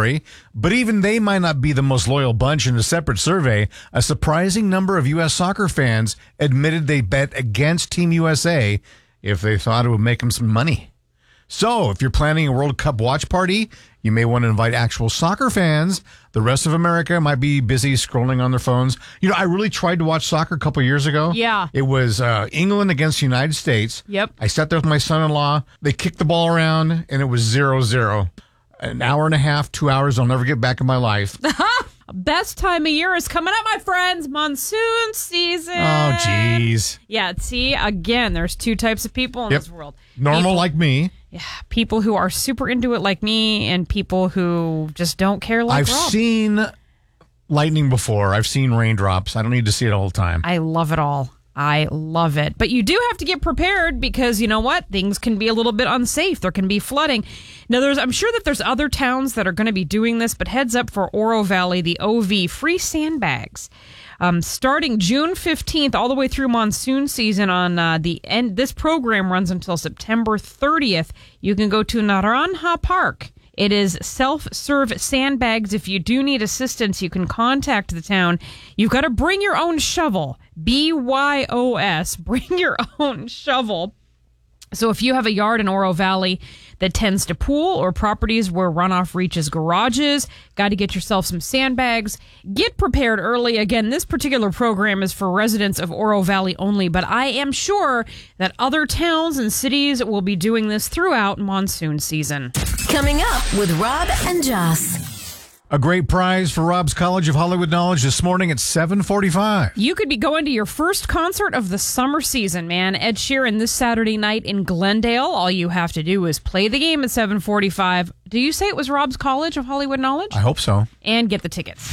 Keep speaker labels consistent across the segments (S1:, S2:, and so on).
S1: story, but even they might not be the most loyal bunch. In a separate survey, a surprising number of U.S. soccer fans admitted they bet against Team USA if they thought it would make them some money. So, if you're planning a World Cup watch party, you may want to invite actual soccer fans. The rest of America might be busy scrolling on their phones. You know, I really tried to watch soccer a couple years ago.
S2: Yeah.
S1: It was England against the United States.
S2: Yep.
S1: I sat there with my son-in-law. They kicked the ball around, and it was 0-0. An hour and a half, 2 hours I'll never get back in my life.
S2: Best time of year is coming up, my friends. Monsoon season.
S1: Oh, jeez.
S2: Yeah, see, again, there's two types of people in this world.
S1: Normal
S2: people,
S1: like me.
S2: Yeah, people who are super into it like me, and people who just don't care like
S1: I've
S2: Rob.
S1: seen lightning before. I've seen raindrops. I don't need to see it all the time.
S2: I love it all. I love it. But you do have to get prepared because, you know what? Things can be a little bit unsafe. There can be flooding. Now, I'm sure that there's other towns that are going to be doing this, but heads up for Oro Valley, the OV, free sandbags. Starting June 15th all the way through monsoon season on the end. This program runs until September 30th. You can go to Naranja Park. It is self-serve sandbags. If you do need assistance, you can contact the town. You've got to bring your own shovel. BYOS. Bring your own shovel. So if you have a yard in Oro Valley that tends to pool or properties where runoff reaches garages, got to get yourself some sandbags. Get prepared early. Again, this particular program is for residents of Oro Valley only, but I am sure that other towns and cities will be doing this throughout monsoon season.
S3: Coming up with Rob and Joss.
S1: A great prize for Rob's College of Hollywood Knowledge this morning at 7:45.
S2: You could be going to your first concert of the summer season, man. Ed Sheeran this Saturday night in Glendale. All you have to do is play the game at 7:45. Do you say it was Rob's College of Hollywood Knowledge?
S1: I hope so.
S2: And get the tickets.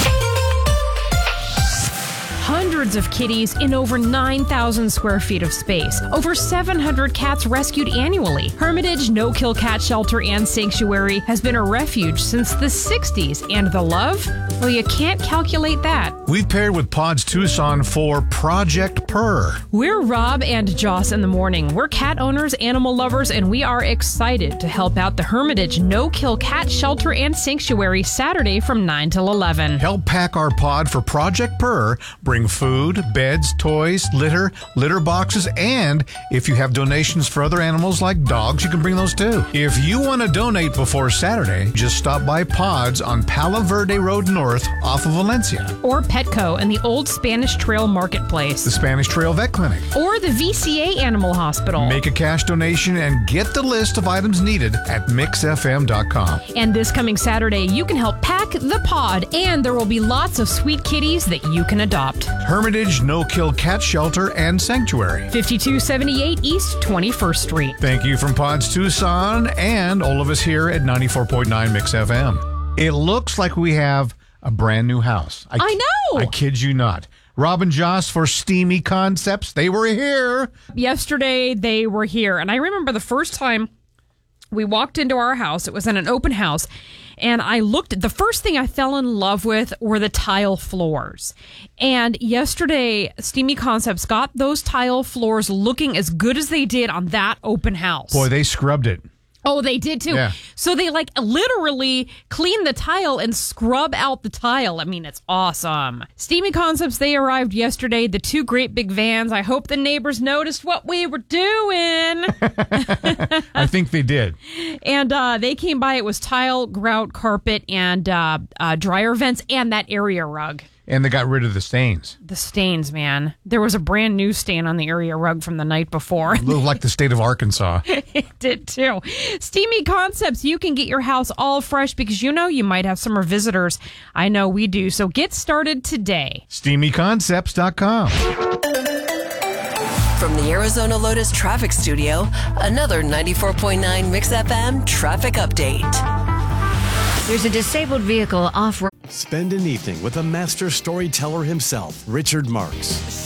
S2: Hundreds of kitties in over 9,000 square feet of space. Over 700 cats rescued annually. Hermitage No-Kill Cat Shelter and Sanctuary has been a refuge since the 60s. And the love? Well, you can't calculate that.
S1: We've paired with Pods Tucson for Project Purr.
S2: We're Rob and Joss in the morning. We're cat owners, animal lovers, and we are excited to help out the Hermitage No-Kill Cat Shelter and Sanctuary Saturday from 9 till 11.
S1: Help pack our pod for Project Purr. Bring food, beds, toys, litter boxes, and if you have donations for other animals like dogs, you can bring those too. If you want to donate before Saturday, just stop by Pods on Palo Verde Road North off of Valencia.
S2: Or Petco in the Old Spanish Trail Marketplace.
S1: The Spanish Trail Vet Clinic.
S2: Or the VCA Animal Hospital.
S1: Make a cash donation and get the list of items needed at mixfm.com.
S2: And this coming Saturday, you can help pack the pod, and there will be lots of sweet kitties that you can adopt.
S1: Hermitage No-Kill Cat Shelter and Sanctuary.
S2: 5278 East 21st Street.
S1: Thank you from Pods Tucson and all of us here at 94.9 Mix FM. It looks like we have a brand new house.
S2: I know!
S1: I kid you not. Rob and Joss for Steamy Concepts. They were here.
S2: Yesterday, they were here. And I remember the first time we walked into our house, it was in an open house, and I looked, the first thing I fell in love with were the tile floors. And yesterday, Steamy Concepts got those tile floors looking as good as they did on that open house.
S1: Boy, they scrubbed it.
S2: Oh, they did too.
S1: Yeah.
S2: So they literally clean the tile and scrub out the tile. I mean, it's awesome. Steamy Concepts, they arrived yesterday, the two great big vans. I hope the neighbors noticed what we were doing.
S1: I think they did.
S2: And they came by. It was tile, grout, carpet, and dryer vents, and that area rug.
S1: And they got rid of the stains.
S2: The stains, man. There was a brand new stain on the area rug from the night before.
S1: It looked like the state of Arkansas.
S2: It did too. Steamy Concepts, you can get your house all fresh because you might have summer visitors. I know we do. So get started today.
S1: SteamyConcepts.com.
S3: From the Arizona Lotus Traffic Studio, another 94.9 Mix FM traffic update.
S4: There's a disabled vehicle off.
S5: Spend an evening with a master storyteller himself, Richard Marks.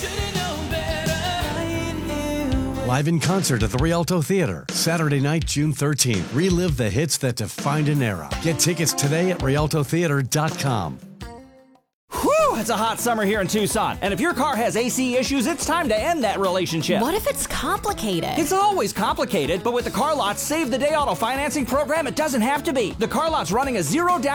S5: Live in concert at the Rialto Theater, Saturday night, June 13th. Relive the hits that defined an era. Get tickets today at rialtotheater.com.
S6: Whew, it's a hot summer here in Tucson. And if your car has AC issues, it's time to end that relationship.
S7: What if it's complicated?
S6: It's always complicated, but with the Car Lot's Save the Day auto financing program, it doesn't have to be. The Car Lot's running a zero down